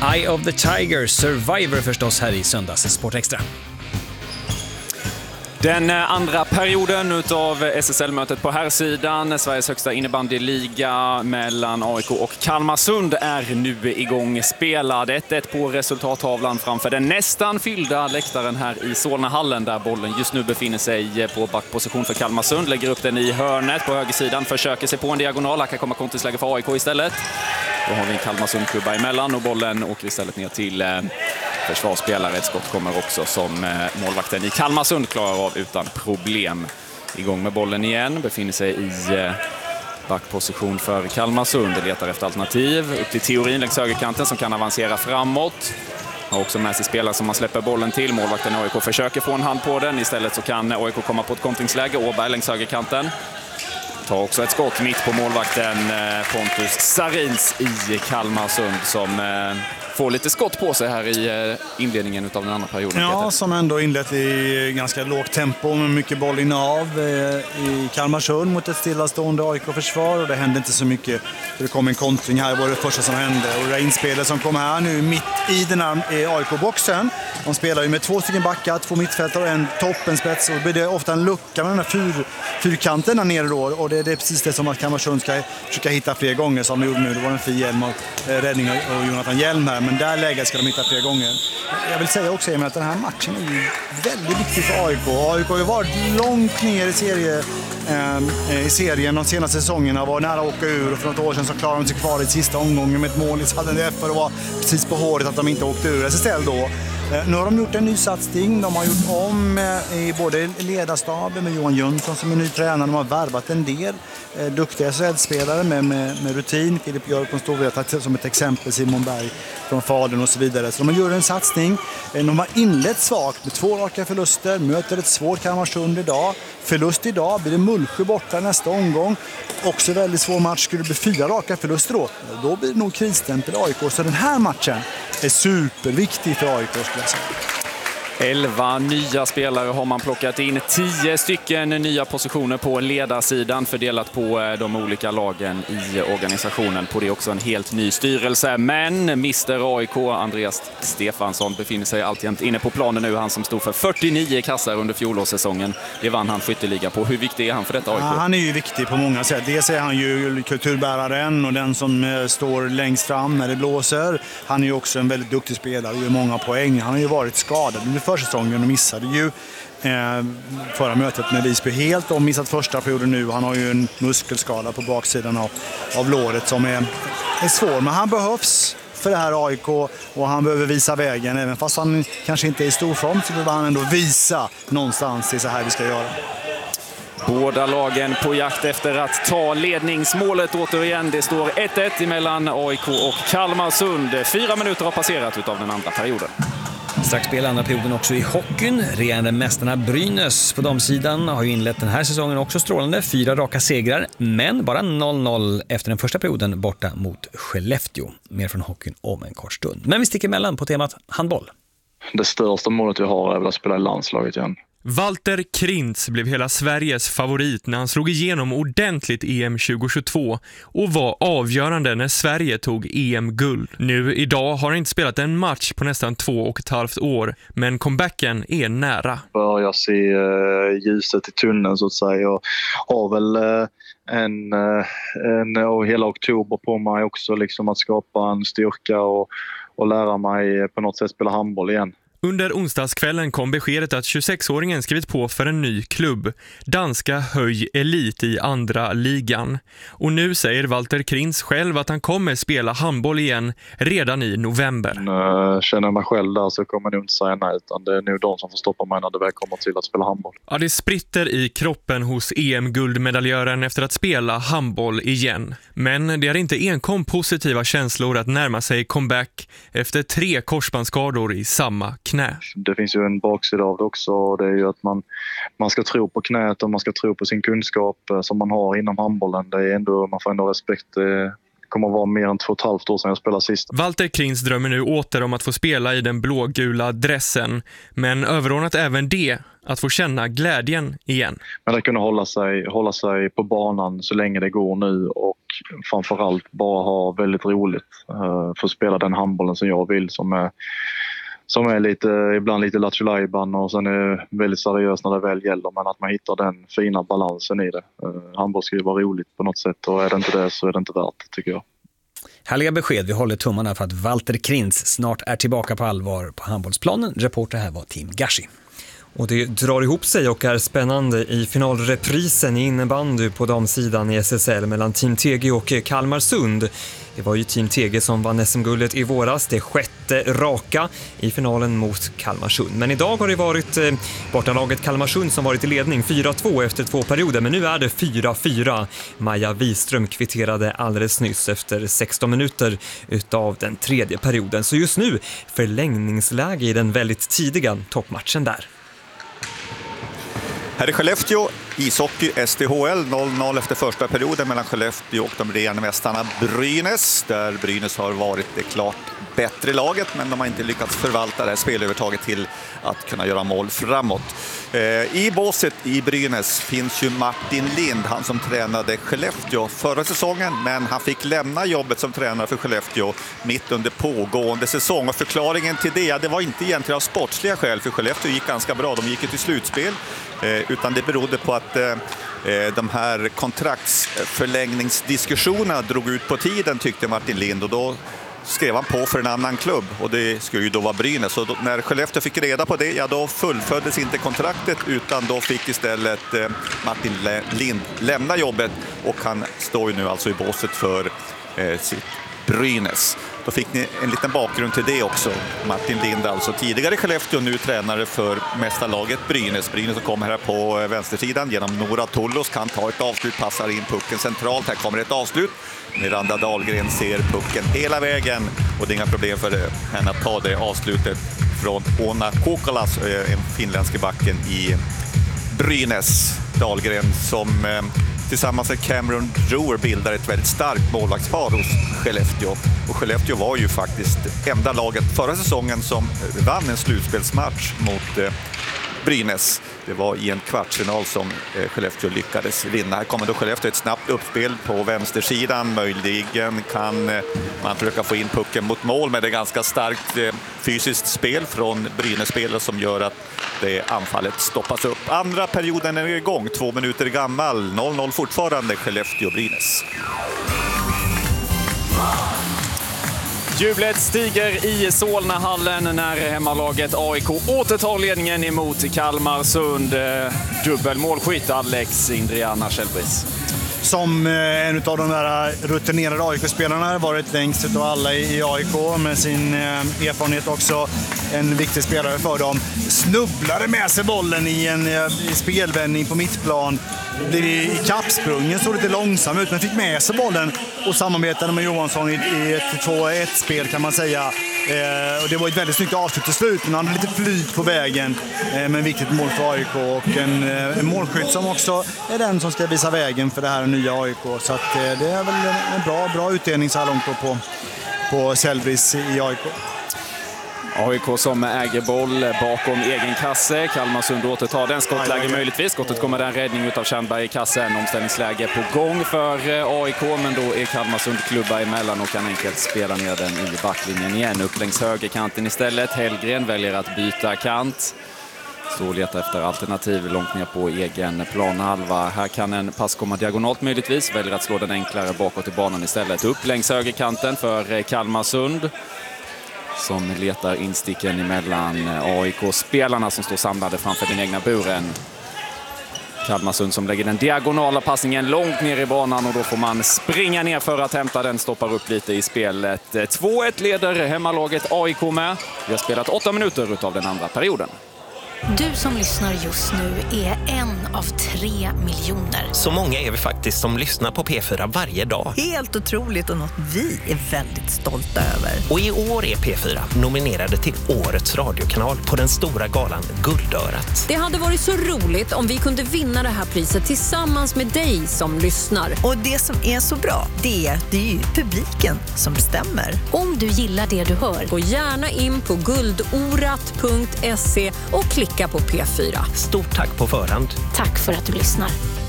Eye of the Tiger, Survivor förstås här i söndags Sport Extra. Den andra perioden utav SSL-mötet på här sidan, Sveriges högsta innebandyliga mellan AIK och Kalmarsund, är nu igång spelad. 1-1 på resultattavlan framför den nästan fyllda läktaren här i Solnahallen, där bollen just nu befinner sig på backposition för Kalmarsund. Lägger upp den i hörnet på högersidan, försöker sig på en diagonal. Här kan komma kontringsläge för AIK istället. Då har vi en Kalmarsund-klubba emellan och bollen åker istället ner till försvarsspelare. Ett skott kommer också som målvakten i Kalmarsund klarar av utan problem. Igång med bollen igen, befinner sig i backposition för Kalmarsund. Letar efter alternativ upp till Teorin längs högerkanten som kan avancera framåt. Har också med sig spelare som man släpper bollen till. Målvakten i AIK försöker få en hand på den. Istället så kan AIK komma på ett kontringsläge. Åberg längs högerkanten. Tar också ett skott mitt på målvakten Pontus Sarins i Kalmarsund som får lite skott på sig här i inledningen av den andra perioden. Ja, Peter. som ändå inlett i ganska lågt tempo med mycket boll innehav i Kalmarsund mot ett stillastående AIK-försvar, och det hände inte så mycket. Det kom en kontring här, var det första som hände, och det inspelet som kom här nu mitt i den här AIK-boxen. De spelar ju med 2 stycken backar, 2 mittfältare och en toppenspets, och det blir ofta en lucka med den här fyrkanten där nere då, och det är precis det som att Kalmarsund ska försöka hitta fler gånger som de gjorde nu. Det var en fri Hjelm och räddning och Jonathan Hjelm här, men där läget ska de hitta fler gånger. Jag vill säga också att den här matchen är ju väldigt viktig för AIK. AIK har ju varit långt ner i serien de senaste säsongerna, var nära att åka ur, och för något år sedan så klarade de sig kvar i sista omgången med ett mål i Salden för att vara precis på håret att de inte åkte ur SSL då. Nu har de gjort en ny satsning. De har gjort om i både ledarstaben med Johan Jönsson som är ny tränare. De har värvat en del duktiga SSL-spelare med rutin. Filip Björk från Storvreta som ett exempel, Simon Berg från Falun och så vidare. Så de gör en satsning. De har inlett svagt med 2 raka förluster. Möter ett svårt Kalmarsund idag. Förlust idag, blir det Mullsjö borta nästa omgång. Också väldigt svår match. Skulle det bli 4 raka förluster då blir det nog krisstämpel AIK. Så den här matchen är superviktig för AIK, skulle jag säga. 11 nya spelare har man plockat in. 10 stycken nya positioner på ledarsidan fördelat på de olika lagen i organisationen. På det också en helt ny styrelse. Men Mr AIK, Andreas Stefansson, befinner sig alltjämt inne på planen nu. Han som stod för 49 kassar under fjolårssäsongen. Det vann han skytteliga på. Hur viktig är han för detta AIK? Ja, han är ju viktig på många sätt. Dels är han ju kulturbäraren och den som står längst fram när det blåser. Han är ju också en väldigt duktig spelare och gör många poäng. Han har ju varit skadad under försäsongen och missade ju förra mötet med Visby helt, och missat första perioden nu. Han har ju en muskelskada på baksidan av låret som är svår, men han behövs för det här AIK och han behöver visa vägen. Även fast han kanske inte är i stor form så behöver han ändå visa någonstans det är så här vi ska göra. Båda lagen på jakt efter att ta ledningsmålet återigen. Det står 1-1 mellan AIK och Kalmarsund. 4 minuter har passerat utav den andra perioden. Strax spelar andra perioden också i hockeyn. Regerande mästarna Brynäs på damsidan har ju inlett den här säsongen också strålande. 4 raka segrar, men bara 0-0 efter den första perioden borta mot Skellefteå. Mer från hockeyn om en kort stund. Men vi sticker emellan på temat handboll. Det största målet vi har är väl att spela i landslaget igen. Walter Krintz blev hela Sveriges favorit när han slog igenom ordentligt EM 2022 och var avgörande när Sverige tog EM-guld. Nu idag har han inte spelat en match på nästan 2,5 år, men comebacken är nära. Jag ser ljuset i tunneln så att säga, och har väl och hela oktober på mig också liksom att skapa en styrka och lära mig på något sätt spela handboll igen. Under onsdagskvällen kom beskedet att 26-åringen skrivit på för en ny klubb, danska Höj Elit i andra ligan. Och nu säger Walter Krintz själv att han kommer spela handboll igen redan i november. Känner jag mig själv där så kommer jag nog inte säga nej, utan det är nog de som får stoppa mig när det väl kommer till att spela handboll. Ja, det spritter i kroppen hos EM-guldmedaljören efter att spela handboll igen. Men det är inte enkom positiva känslor att närma sig comeback efter 3 korsbandsskador i samma knä. Det finns ju en baksida av det också, och det är ju att man ska tro på knät och man ska tro på sin kunskap som man har inom handbollen. Det är ändå, man får ändå respekt. Det kommer att vara mer än 2,5 år sedan jag spelade sist. Walter Krintz drömmer nu åter om att få spela i den blågula dressen, men överordnat även det att få känna glädjen igen. Men att kunna hålla sig på banan så länge det går nu och framförallt bara ha väldigt roligt. För att spela den handbollen som jag vill, som är lite, ibland lite lattjo-lajban och sen är väldigt seriös när det väl gäller, men att man hittar den fina balansen i det. Handboll ska ju vara roligt på något sätt, och är det inte det så är det inte värt, tycker jag. Härliga besked, vi håller tummarna för att Walter Krintz snart är tillbaka på allvar på handbollsplanen. Reporter här var Tim Gashi. Och det drar ihop sig och är spännande i finalreprisen i innebandy på damsidan i SSL mellan Team TG och Kalmarsund. Det var ju Team TG som vann SM-guldet i våras, det 6:e raka i finalen mot Kalmarsund. Men idag har det varit bortalaget Kalmarsund som varit i ledning 4-2 efter 2 perioder, men nu är det 4-4. Maja Wiström kvitterade alldeles nyss efter 16 minuter utav den 3:e perioden. Så just nu förlängningsläge i den väldigt tidiga toppmatchen där. Här är Skellefteå, ishockey, SDHL, 0-0 efter första perioden mellan Skellefteå och de regerande mästarna Brynäs. Där Brynäs har varit det klart bättre laget, men de har inte lyckats förvalta det här spelövertaget till att kunna göra mål framåt. I båset i Brynäs finns ju Martin Lind, han som tränade Skellefteå förra säsongen, men han fick lämna jobbet som tränare för Skellefteå mitt under pågående säsong. Och förklaringen till det var inte egentligen av sportsliga skäl, för Skellefteå gick ganska bra, de gick till slutspel, utan det berodde på att de här kontraktsförlängningsdiskussionerna drog ut på tiden, tyckte Martin Lind, och då skrev han på för en annan klubb, och det skulle ju då vara Brynäs. Så när Skellefteå fick reda på det, då fullföljdes inte kontraktet, utan då fick istället Martin Lind lämna jobbet, och han står ju nu alltså i båset för sitt Brynäs. Då fick ni en liten bakgrund till det också. Martin Lind, alltså tidigare Skellefteå, nu tränare för mästarlaget Brynäs. Brynäs som kommer här på vänstersidan genom Nora Tullos, kan ta ett avslut, passar in pucken centralt. Här kommer ett avslut. Miranda Dahlgren ser pucken hela vägen, och det är inga problem för henne att ta det avslutet från Ona Kokolas, en finländske backen i Brynäs. Dahlgren som tillsammans med Cameron Brewer bildar ett väldigt starkt målvaktspar hos Skellefteå. Och Skellefteå var ju faktiskt enda laget förra säsongen som vann en slutspelsmatch mot Brynäs. Det var i en kvartsfinal som Skellefteå lyckades vinna. Här kommer då Skellefteå ett snabbt uppspel på vänstersidan. Möjligen kan man försöka få in pucken mot mål, med det ganska starkt fysiskt spel från Brynäs-spelare som gör att det anfallet stoppas upp. Andra perioden är igång, 2 minuter gammal. 0-0 fortfarande, Skellefteå-Brynäs. Jublet stiger i Solnahallen när hemmalaget AIK återtar ledningen emot Kalmarsund. Dubbel målskytt Alex Indriana Kjellbris. Som en av de där rutinerade AIK-spelarna, varit längst av alla i AIK med sin erfarenhet också. En viktig spelare för dem. Snubblade med sig bollen i spelvändning på mittplan. Blev i kappsprungen, såg lite långsam ut, men fick med sig bollen och samarbetade med Johansson i ett 2-1-spel kan man säga. Och det var ett väldigt snyggt avslut till slut, men han hade lite flyt på vägen. Men viktigt mål för AIK, och en målskytt som också är den som ska visa vägen för det här nya AIK. Så att, det är väl en bra utdelning så här långt på Kjellbris i AIK. AIK som äger boll bakom egen kasse. Kalmarsund återtar den, skottläge möjligtvis. Skottet kommer där, en räddning utav Tjernberg i kassen. Omställningsläge på gång för AIK, men då är Kalmarsund klubba emellan och kan enkelt spela ner den i backlinjen igen. Upp längs högerkanten istället. Hellgren väljer att byta kant. Så letar efter alternativ långt ner på egen planhalva. Här kan en pass komma diagonalt möjligtvis. Väljer att slå den enklare bakåt i banan istället. Upp längs högerkanten för Kalmarsund, som letar insticken emellan AIK-spelarna som står samlade framför den egna buren. Kalmarsund som lägger den diagonala passningen långt ner i banan, och då får man springa ner för att hämta den, stoppar upp lite i spelet. 2-1 leder hemmalaget AIK med. Vi har spelat 8 minuter utav den andra perioden. Du som lyssnar just nu är en av 3 miljoner. Så många är vi faktiskt som lyssnar på P4 varje dag. Helt otroligt, och något vi är väldigt stolta över. Och i år är P4 nominerade till Årets radiokanal på den stora galan Guldörat. Det hade varit så roligt om vi kunde vinna det här priset tillsammans med dig som lyssnar. Och det som är så bra, det är ju publiken som bestämmer. Om du gillar det du hör, gå gärna in på guldorat.se och klicka på P4. Stort tack på förhand. Tack för att du lyssnar.